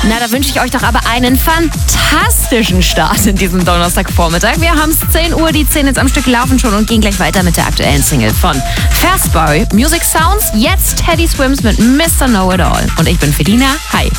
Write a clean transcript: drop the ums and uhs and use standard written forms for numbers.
Na, da wünsche ich euch doch aber einen fantastischen Start in diesem Donnerstagvormittag. Wir haben es 10 Uhr, die 10 jetzt am Stück laufen schon und gehen gleich weiter mit der aktuellen Single von Fastboy, Music Sounds, jetzt Teddy Swims mit Mr. Know It All. Und ich bin Felina. Hi.